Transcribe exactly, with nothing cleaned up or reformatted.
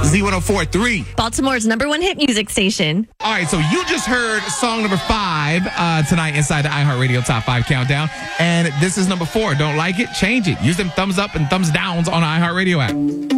Z one oh four point three. Baltimore's number one hit music station. All right, so you just heard song number five uh, tonight inside the iHeartRadio Top five Countdown. And this is number four. Don't like it? Change it. Use them thumbs up and thumbs downs on the iHeartRadio app.